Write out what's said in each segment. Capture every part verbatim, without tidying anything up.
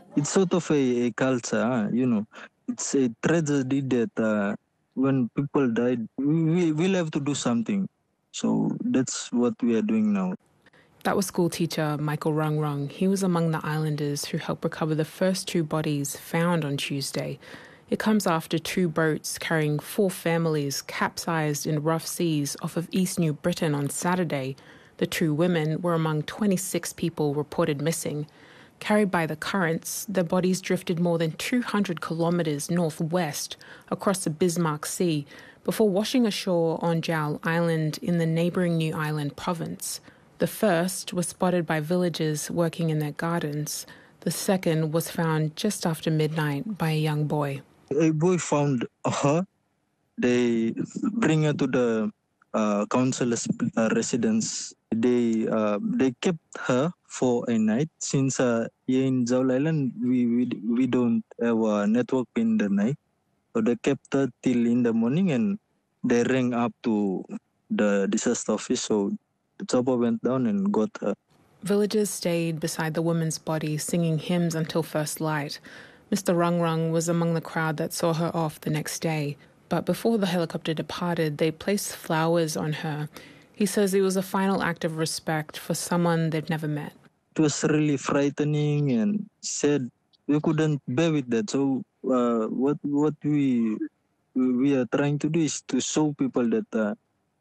It's sort of a, a culture, huh? You know. It's a tragedy that uh, when people died, we we'll have to do something. So that's what we are doing now. That was school teacher Michael Rung Rung. He was among the islanders who helped recover the first two bodies found on Tuesday. It comes after two boats carrying four families capsized in rough seas off of East New Britain on Saturday. The two women were among twenty-six people reported missing. Carried by the currents, their bodies drifted more than two hundred kilometres northwest across the Bismarck Sea before washing ashore on Jowl Island in the neighbouring New Ireland province. The first was spotted by villagers working in their gardens. The second was found just after midnight by a young boy. A boy found her. They bring her to the uh, council's uh, residence. They uh, they kept her for a night since uh, here in Jowl Island we, we we don't have a network in the night. So they kept her till in the morning and they rang up to the disaster office. So the chopper went down and got her. Villagers stayed beside the woman's body singing hymns until first light. Mister Rung Rung was among the crowd that saw her off the next day. But before the helicopter departed, they placed flowers on her. He says it was a final act of respect for someone they've never met. It was really frightening and sad. We couldn't bear with that. So uh, what what we we are trying to do is to show people that uh,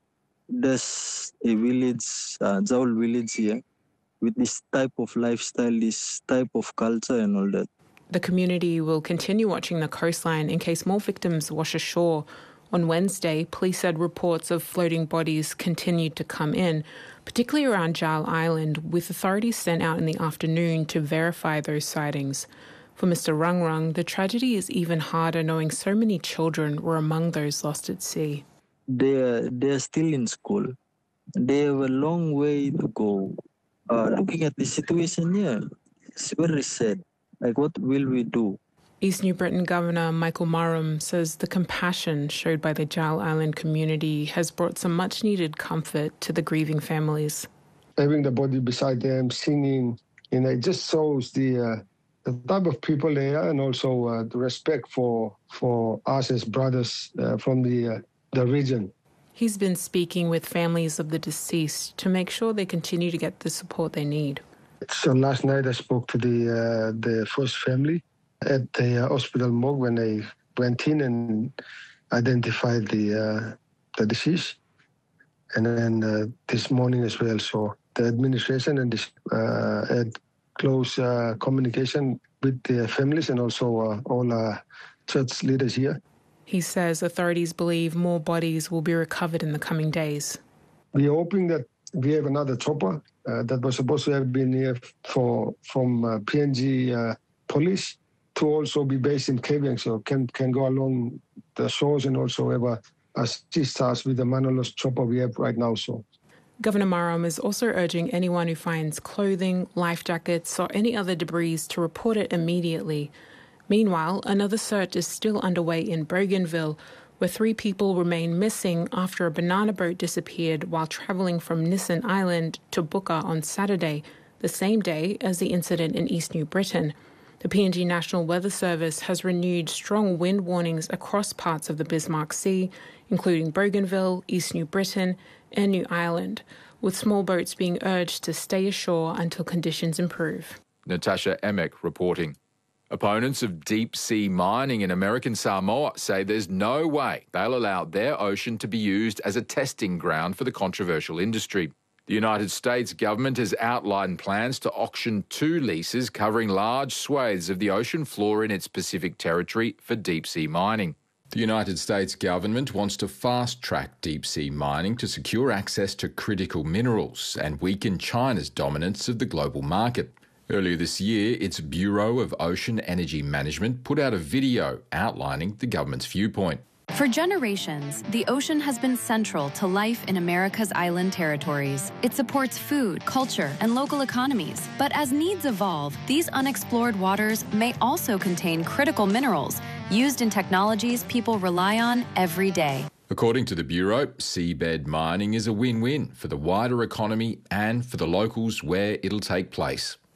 there's a village, uh, Jowl village here, with this type of lifestyle, this type of culture and all that. The community will continue watching the coastline in case more victims wash ashore. On Wednesday, police said reports of floating bodies continued to come in, particularly around Jowl Island, with authorities sent out in the afternoon to verify those sightings. For Mister Rung Rung, the tragedy is even harder knowing so many children were among those lost at sea. They are, they are still in school. They have a long way to go. Uh, looking at the situation here, it's very sad. Like, what will we do? East New Britain Governor Michael Marum says the compassion showed by the Jowl Island community has brought some much-needed comfort to the grieving families. Having the body beside them, singing, you know, it just shows the uh, the type of people they are, and also uh, the respect for for us as brothers uh, from the uh, the region. He's been speaking with families of the deceased to make sure they continue to get the support they need. So last night I spoke to the uh, the first family at the uh, hospital morgue when they went in and identified the uh, the deceased, and then uh, this morning as well. So the administration and this uh, had close uh, communication with the families and also uh, all uh, church leaders here. He says authorities believe more bodies will be recovered in the coming days. We are hoping that we have another chopper uh, that was supposed to have been here for from uh, P N G uh, police to also be based in Kavieng, so can can go along the shores and also have a, assist us with the Manolos chopper we have right now. So, Governor Marum is also urging anyone who finds clothing, life jackets or any other debris to report it immediately. Meanwhile, another search is still underway in Bougainville, where three people remain missing after a banana boat disappeared while travelling from Nissan Island to Buka on Saturday, the same day as the incident in East New Britain. The P N G National Weather Service has renewed strong wind warnings across parts of the Bismarck Sea, including Bougainville, East New Britain and New Ireland, with small boats being urged to stay ashore until conditions improve. Natasha Emek reporting. Opponents of deep-sea mining in American Samoa say there's no way they'll allow their ocean to be used as a testing ground for the controversial industry. The United States government has outlined plans to auction two leases covering large swathes of the ocean floor in its Pacific territory for deep-sea mining. The United States government wants to fast-track deep-sea mining to secure access to critical minerals and weaken China's dominance of the global market. Earlier this year, its Bureau of Ocean Energy Management put out a video outlining the government's viewpoint. For generations, the ocean has been central to life in America's island territories. It supports food, culture, and local economies. But as needs evolve, these unexplored waters may also contain critical minerals used in technologies people rely on every day. According to the Bureau, seabed mining is a win-win for the wider economy and for the locals where it'll take place.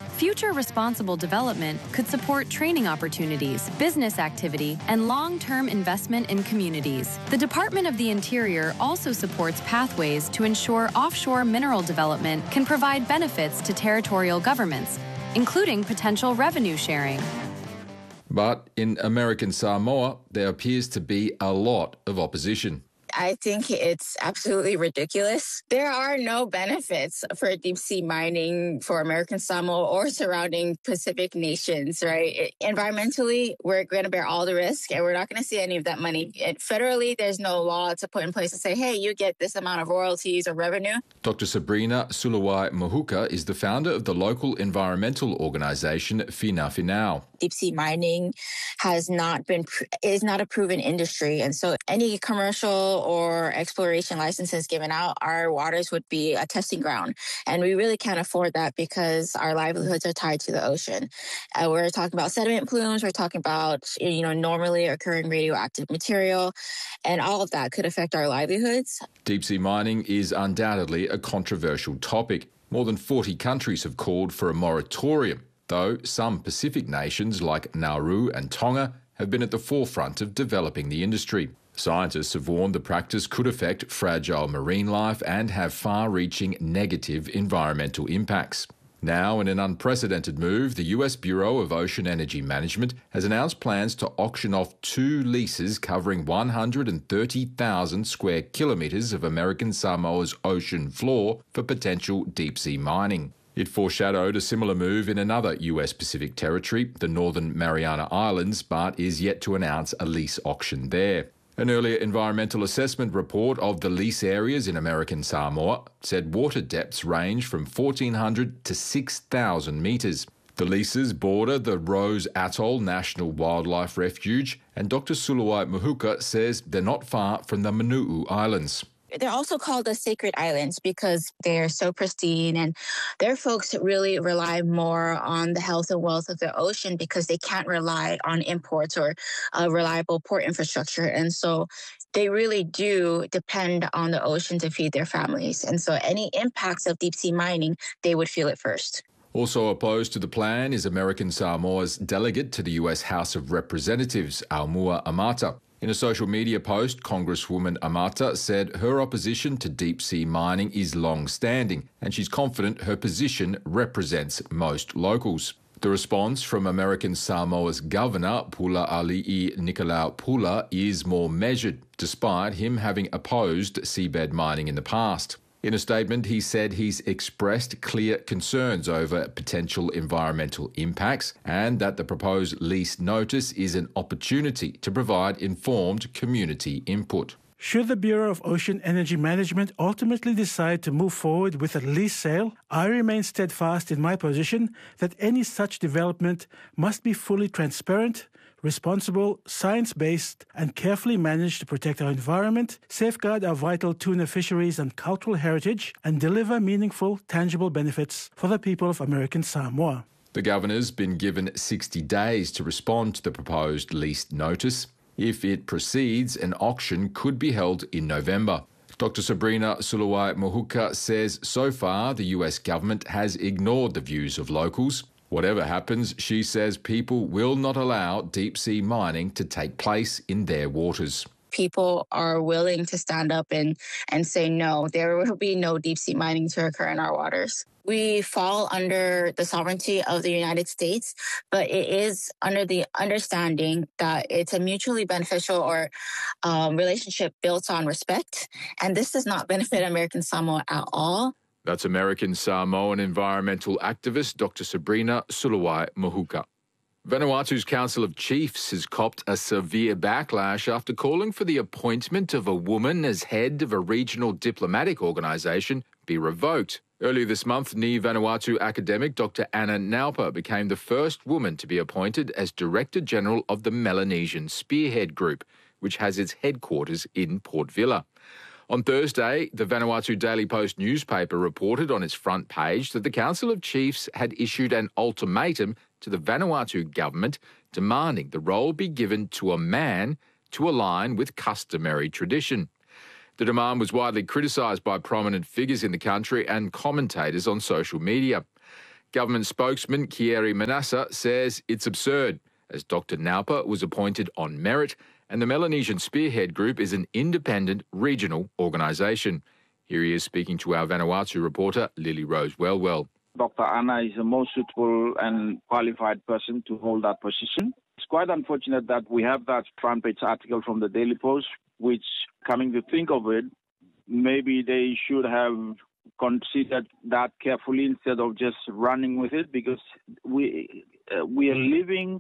Future responsible development could support training opportunities, business activity, and long-term investment in communities. The Department of the Interior also supports pathways to ensure offshore mineral development can provide benefits to territorial governments, including potential revenue sharing. But in American Samoa, there appears to be a lot of opposition. I think it's absolutely ridiculous. There are no benefits for deep sea mining for American Samoa or surrounding Pacific nations, right? It, environmentally, we're going to bear all the risk and we're not going to see any of that money. It, federally, there's no law to put in place to say, hey, you get this amount of royalties or revenue. Doctor Sabrina Suluwai Mahuka is the founder of the local environmental organization Fina Finau. Deep sea mining has not been, is not a proven industry. And so any commercial or exploration licenses given out, our waters would be a testing ground. And we really can't afford that because our livelihoods are tied to the ocean. Uh, we're talking about sediment plumes. We're talking about, you know, normally occurring radioactive material. And all of that could affect our livelihoods. Deep sea mining is undoubtedly a controversial topic. More than forty countries have called for a moratorium, though some Pacific nations like Nauru and Tonga have been at the forefront of developing the industry. Scientists have warned the practice could affect fragile marine life and have far-reaching negative environmental impacts. Now, in an unprecedented move, the U S Bureau of Ocean Energy Management has announced plans to auction off two leases covering one hundred thirty thousand square kilometres of American Samoa's ocean floor for potential deep-sea mining. It foreshadowed a similar move in another U S Pacific territory, the Northern Mariana Islands, but is yet to announce a lease auction there. An earlier environmental assessment report of the lease areas in American Samoa said water depths range from fourteen hundred to six thousand metres. The leases border the Rose Atoll National Wildlife Refuge, and Doctor Suluwai Mahuka says they're not far from the Manuu Islands. They're also called the sacred islands because they're so pristine, and their folks really rely more on the health and wealth of the ocean because they can't rely on imports or uh, reliable port infrastructure. And so they really do depend on the ocean to feed their families. And so any impacts of deep sea mining, they would feel it first. Also opposed to the plan is American Samoa's delegate to the U S House of Representatives, Aumua Amata. In a social media post, Congresswoman Amata said her opposition to deep-sea mining is long-standing, and she's confident her position represents most locals. The response from American Samoa's governor, Pula Ali'i Nicolau Pula, is more measured, despite him having opposed seabed mining in the past. In a statement, he said he's expressed clear concerns over potential environmental impacts and that the proposed lease notice is an opportunity to provide informed community input. Should the Bureau of Ocean Energy Management ultimately decide to move forward with a lease sale, I remain steadfast in my position that any such development must be fully transparent, responsible, science-based, and carefully managed to protect our environment, safeguard our vital tuna fisheries and cultural heritage, and deliver meaningful, tangible benefits for the people of American Samoa. The governor's been given sixty days to respond to the proposed lease notice. If it proceeds, an auction could be held in November. Doctor Sabrina Suluwai Mahuka says so far the U S government has ignored the views of locals. Whatever happens, she says people will not allow deep-sea mining to take place in their waters. People are willing to stand up and, and say no, there will be no deep-sea mining to occur in our waters. We fall under the sovereignty of the United States, but it is under the understanding that it's a mutually beneficial or um, relationship built on respect, and this does not benefit American Samoa at all. That's American Samoan environmental activist Doctor Sabrina Suluwai Mahuka. Vanuatu's Council of Chiefs has copped a severe backlash after calling for the appointment of a woman as head of a regional diplomatic organisation be revoked. Earlier this month, Ni Vanuatu academic Doctor Anna Naupa became the first woman to be appointed as Director General of the Melanesian Spearhead Group, which has its headquarters in Port Vila. On Thursday, the Vanuatu Daily Post newspaper reported on its front page that the Council of Chiefs had issued an ultimatum to the Vanuatu government demanding the role be given to a man to align with customary tradition. The demand was widely criticised by prominent figures in the country and commentators on social media. Government spokesman Kieri Manassa says it's absurd, as Doctor Naupa was appointed on merit and the Melanesian Spearhead Group is an independent regional organisation. Here he is speaking to our Vanuatu reporter, Lily Rose Wellwell. Doctor Anna is the most suitable and qualified person to hold that position. It's quite unfortunate that we have that front page article from the Daily Post, which, coming to think of it, maybe they should have considered that carefully instead of just running with it, because we uh, we are living